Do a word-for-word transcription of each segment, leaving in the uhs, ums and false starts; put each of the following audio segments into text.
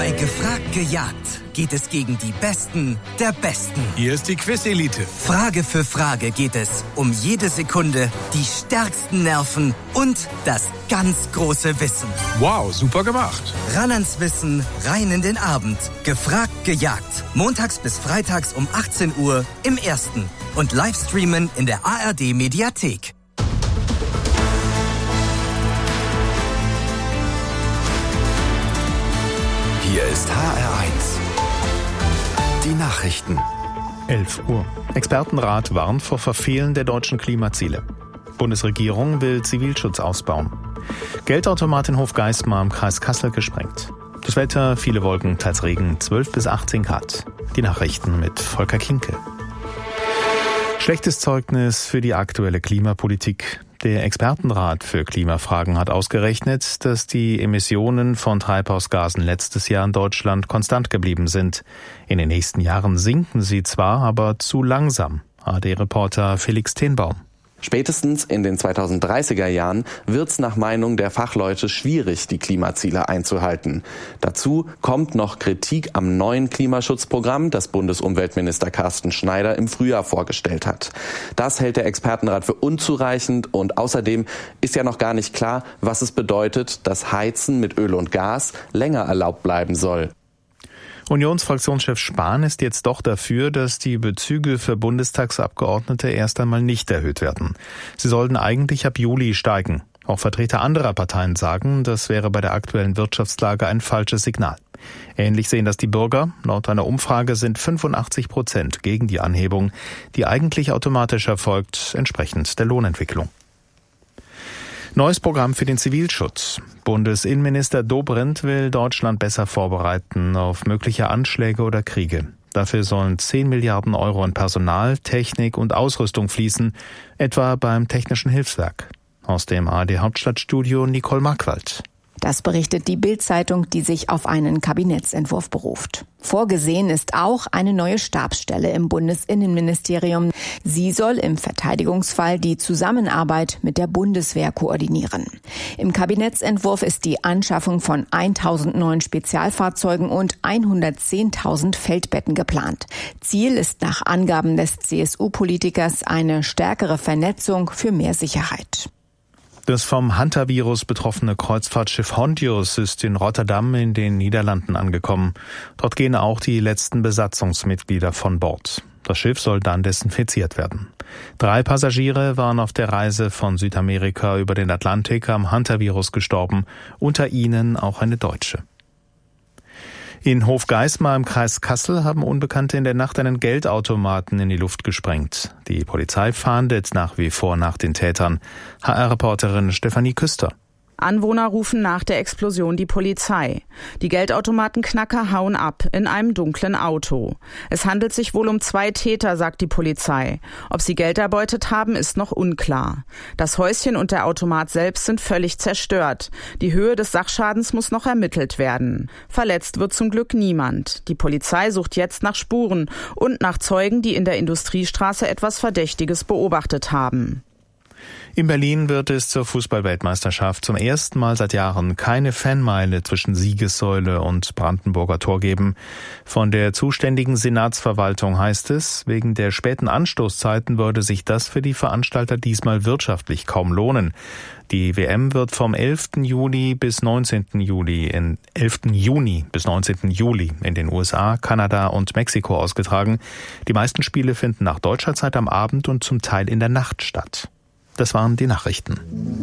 Bei Gefragt gejagt geht es gegen die Besten der Besten. Hier ist die Quiz-Elite. Frage für Frage geht es um jede Sekunde, die stärksten Nerven und das ganz große Wissen. Wow, super gemacht. Ran ans Wissen, rein in den Abend. Gefragt gejagt. Montags bis freitags um achtzehn Uhr im Ersten. Und Livestreamen in der A R D-Mediathek. Hier ist H R eins. Die Nachrichten. elf Uhr. Expertenrat warnt vor Verfehlen der deutschen Klimaziele. Bundesregierung will Zivilschutz ausbauen. Geldautomat in Hofgeismar im Kreis Kassel gesprengt. Das Wetter, viele Wolken, teils Regen, zwölf bis achtzehn Grad. Die Nachrichten mit Volker Kinke. Schlechtes Zeugnis für die aktuelle Klimapolitik. Der Expertenrat für Klimafragen hat ausgerechnet, dass die Emissionen von Treibhausgasen letztes Jahr in Deutschland konstant geblieben sind. In den nächsten Jahren sinken sie zwar, aber zu langsam. A D-Reporter Felix Tenbaum. Spätestens in den zweitausenddreißiger Jahren wird es nach Meinung der Fachleute schwierig, die Klimaziele einzuhalten. Dazu kommt noch Kritik am neuen Klimaschutzprogramm, das Bundesumweltminister Carsten Schneider im Frühjahr vorgestellt hat. Das hält der Expertenrat für unzureichend und außerdem ist ja noch gar nicht klar, was es bedeutet, dass Heizen mit Öl und Gas länger erlaubt bleiben soll. Unionsfraktionschef Spahn ist jetzt doch dafür, dass die Bezüge für Bundestagsabgeordnete erst einmal nicht erhöht werden. Sie sollten eigentlich ab Juli steigen. Auch Vertreter anderer Parteien sagen, das wäre bei der aktuellen Wirtschaftslage ein falsches Signal. Ähnlich sehen das die Bürger. Laut einer Umfrage sind fünfundachtzig Prozent gegen die Anhebung, die eigentlich automatisch erfolgt, entsprechend der Lohnentwicklung. Neues Programm für den Zivilschutz. Bundesinnenminister Dobrindt will Deutschland besser vorbereiten auf mögliche Anschläge oder Kriege. Dafür sollen zehn Milliarden Euro in Personal, Technik und Ausrüstung fließen, etwa beim Technischen Hilfswerk. Aus dem A R D-Hauptstadtstudio Nicole Markwald. Das berichtet die Bild-Zeitung, die sich auf einen Kabinettsentwurf beruft. Vorgesehen ist auch eine neue Stabsstelle im Bundesinnenministerium. Sie soll im Verteidigungsfall die Zusammenarbeit mit der Bundeswehr koordinieren. Im Kabinettsentwurf ist die Anschaffung von tausend neuen Spezialfahrzeugen und hundertzehntausend Feldbetten geplant. Ziel ist nach Angaben des C S U-Politikers eine stärkere Vernetzung für mehr Sicherheit. Das vom Hantavirus betroffene Kreuzfahrtschiff Hondius ist in Rotterdam in den Niederlanden angekommen. Dort gehen auch die letzten Besatzungsmitglieder von Bord. Das Schiff soll dann desinfiziert werden. Drei Passagiere waren auf der Reise von Südamerika über den Atlantik am Hantavirus gestorben, unter ihnen auch eine Deutsche. In Hofgeismar im Kreis Kassel haben Unbekannte in der Nacht einen Geldautomaten in die Luft gesprengt. Die Polizei fahndet nach wie vor nach den Tätern. H R-Reporterin Stefanie Küster. Anwohner rufen nach der Explosion die Polizei. Die Geldautomatenknacker hauen ab in einem dunklen Auto. Es handelt sich wohl um zwei Täter, sagt die Polizei. Ob sie Geld erbeutet haben, ist noch unklar. Das Häuschen und der Automat selbst sind völlig zerstört. Die Höhe des Sachschadens muss noch ermittelt werden. Verletzt wird zum Glück niemand. Die Polizei sucht jetzt nach Spuren und nach Zeugen, die in der Industriestraße etwas Verdächtiges beobachtet haben. In Berlin wird es zur Fußball-Weltmeisterschaft zum ersten Mal seit Jahren keine Fanmeile zwischen Siegessäule und Brandenburger Tor geben. Von der zuständigen Senatsverwaltung heißt es, wegen der späten Anstoßzeiten würde sich das für die Veranstalter diesmal wirtschaftlich kaum lohnen. Die W M wird vom elften Juli bis neunzehnten Juli in elften Juni bis neunzehnten Juli in den U S A, Kanada und Mexiko ausgetragen. Die meisten Spiele finden nach deutscher Zeit am Abend und zum Teil in der Nacht statt. Das waren die Nachrichten.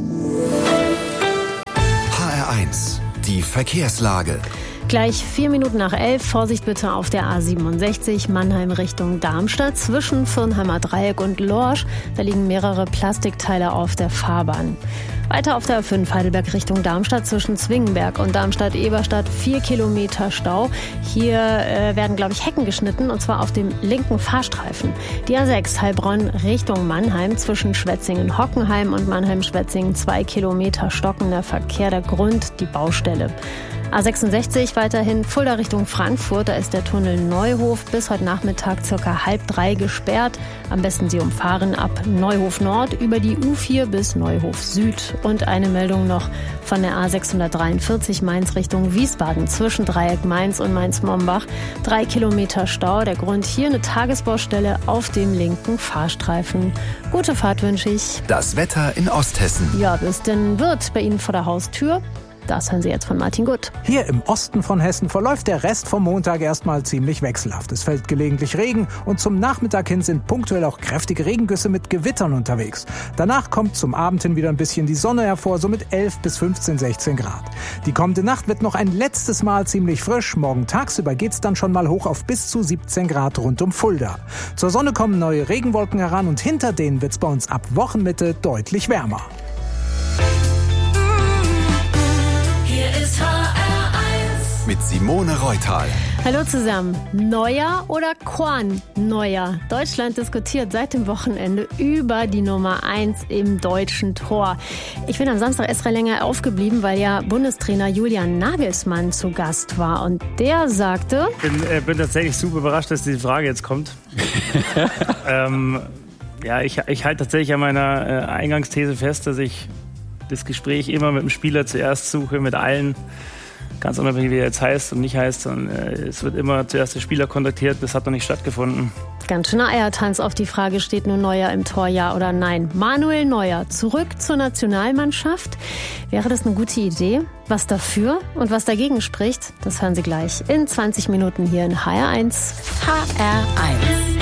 H R eins, die Verkehrslage. Gleich vier Minuten nach elf, Vorsicht bitte auf der A siebenundsechzig, Mannheim Richtung Darmstadt, zwischen Firnheimer Dreieck und Lorsch. Da liegen mehrere Plastikteile auf der Fahrbahn. Weiter auf der A fünf Heidelberg Richtung Darmstadt zwischen Zwingenberg und Darmstadt-Eberstadt vier Kilometer Stau. Hier äh, werden, glaube ich, Hecken geschnitten und zwar auf dem linken Fahrstreifen. Die A sechs Heilbronn Richtung Mannheim zwischen Schwetzingen-Hockenheim und Mannheim-Schwetzingen zwei Kilometer stockender Verkehr. Der Grund die Baustelle. A sechsundsechzig weiterhin Fulda Richtung Frankfurt. Da ist der Tunnel Neuhof bis heute Nachmittag circa halb drei gesperrt. Am besten Sie umfahren ab Neuhof Nord über die U vier bis Neuhof Süd. Und eine Meldung noch von der A sechshundertdreiundvierzig Mainz Richtung Wiesbaden zwischen Dreieck Mainz und Mainz-Mombach. Drei Kilometer Stau. Der Grund hier eine Tagesbaustelle auf dem linken Fahrstreifen. Gute Fahrt wünsche ich. Das Wetter in Osthessen. Ja, bis denn wird bei Ihnen vor der Haustür. Das hören Sie jetzt von Martin Gutt. Hier im Osten von Hessen verläuft der Rest vom Montag erstmal ziemlich wechselhaft. Es fällt gelegentlich Regen und zum Nachmittag hin sind punktuell auch kräftige Regengüsse mit Gewittern unterwegs. Danach kommt zum Abend hin wieder ein bisschen die Sonne hervor, so mit elf bis fünfzehn, sechzehn Grad. Die kommende Nacht wird noch ein letztes Mal ziemlich frisch. Morgen tagsüber geht's dann schon mal hoch auf bis zu siebzehn Grad rund um Fulda. Zur Sonne kommen neue Regenwolken heran und hinter denen wird's bei uns ab Wochenmitte deutlich wärmer. Mit Simone Reutal. Hallo zusammen. Neuer oder Korn Neuer? Deutschland diskutiert seit dem Wochenende über die Nummer eins im deutschen Tor. Ich bin am Samstag extra länger aufgeblieben, weil ja Bundestrainer Julian Nagelsmann zu Gast war. Und der sagte... Ich bin, äh, bin tatsächlich super überrascht, dass diese Frage jetzt kommt. ähm, ja, ich, ich halte tatsächlich an meiner äh, Eingangsthese fest, dass ich das Gespräch immer mit dem Spieler zuerst suche, mit allen. Ganz unabhängig, wie er jetzt heißt und nicht heißt. Und, äh, es wird immer zuerst der Spieler kontaktiert. Das hat noch nicht stattgefunden. Ganz schöner Eiertanz auf die Frage, steht nur Neuer im Tor, ja oder nein? Manuel Neuer zurück zur Nationalmannschaft. Wäre das eine gute Idee? Was dafür und was dagegen spricht, das hören Sie gleich in zwanzig Minuten hier in H R eins. H R eins.